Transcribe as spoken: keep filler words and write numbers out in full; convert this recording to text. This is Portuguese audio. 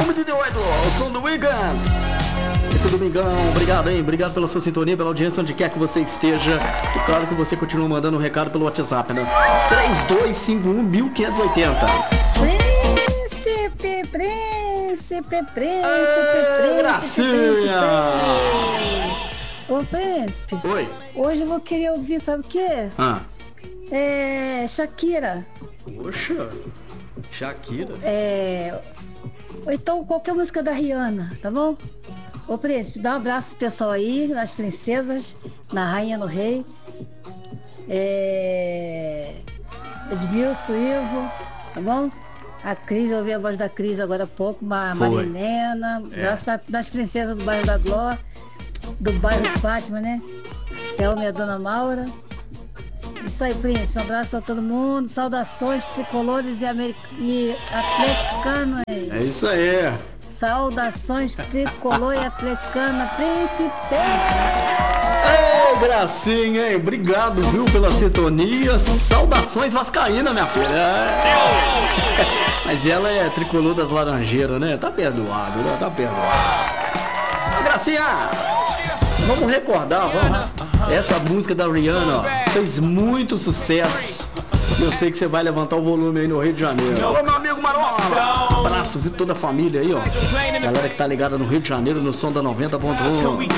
uma de oito, o som do Weekend. Esse domingão, obrigado, hein? Obrigado pela sua sintonia, pela audiência, onde quer que você esteja. E claro que você continua mandando um recado pelo WhatsApp, né? três dois cinco um, quinze oitenta. Príncipe, príncipe, príncipe, príncipe, Gracinha! príncipe. Ô, príncipe. Oi. Hoje eu vou querer ouvir, sabe o quê? Ah. É... Shakira. Poxa, Shakira. É... Ou então qualquer música da Rihanna, tá bom? Ô, príncipe, dá um abraço pro pessoal aí, nas princesas, na rainha, no rei. É... Edmilson, Ivo, tá bom? A Cris, eu ouvi a voz da Cris agora há pouco, a Marilena, é. das princesas do bairro da Glória, do bairro Fátima, né? Selma e a Dona Maura. Isso aí, príncipe, um abraço pra todo mundo, saudações tricolores e, americ... e atleticanos. É isso aí. Saudações tricolor e atleticana, príncipe. Ei, Gracinha, hein? Obrigado, viu, pela sintonia. Saudações vascaína, minha filha. É. Mas ela é tricolor das laranjeiras, né? Tá perdoado, né? Tá perdoado. Ô, Gracinha, vamos recordar, vamos. Essa música da Rihanna, ó, fez muito sucesso. Eu sei que você vai levantar o volume aí no Rio de Janeiro. Ô, meu amigo Marola, abraço, viu, toda a família aí, ó. Galera que tá ligada no Rio de Janeiro, no som da noventa ponto um.